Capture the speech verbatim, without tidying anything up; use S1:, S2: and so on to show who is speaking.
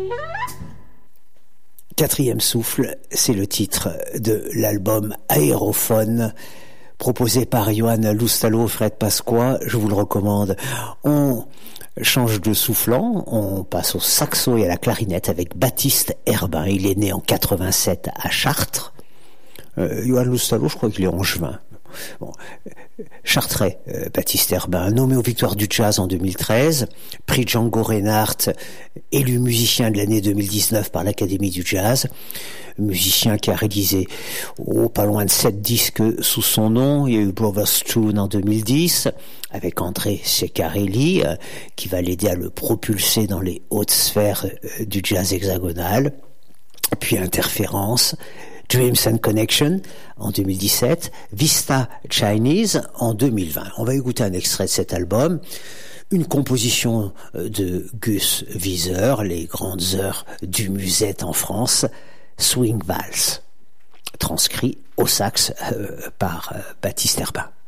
S1: Quatrième souffle, c'est le titre de l'album Aérophone, proposé par Johan Loustalo, Fred Pasqua. Je vous le recommande. On change de soufflant, on passe au saxo et à la clarinette avec Baptiste Herbin. Il est né en quatre-vingt-sept à Chartres. Euh, Johan Loustalo, je crois qu'il est angevin. Bon, Chartrais, euh, Baptiste Herbin, nommé aux Victoires du Jazz en deux mille treize, prix Django Reinhardt, élu musicien de l'année deux mille dix-neuf par l'Académie du Jazz, musicien qui a réalisé oh, pas loin de sept disques sous son nom. Il y a eu Brothers Tune en deux mille dix, avec André Ceccarelli, euh, qui va l'aider à le propulser dans les hautes sphères euh, du jazz hexagonal, puis Interférence, Dreams and Connection en deux mille dix-sept, Vista Chinese en deux mille vingt. On va écouter un extrait de cet album, une composition de Gus Wieser, les grandes heures du musette en France, Swing Vals, transcrit au sax euh, par euh, Baptiste Herbin.